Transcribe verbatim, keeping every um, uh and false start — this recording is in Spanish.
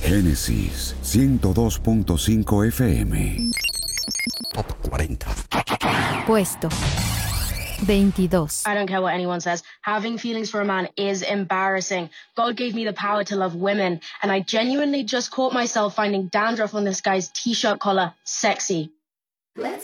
Génesis ciento dos punto cinco F M. Top cuarenta. Puesto veintidós. I don't care what anyone says. Having feelings for a man is embarrassing. God gave me the power to love women, and I genuinely just caught myself finding dandruff on this guy's t-shirt collar sexy.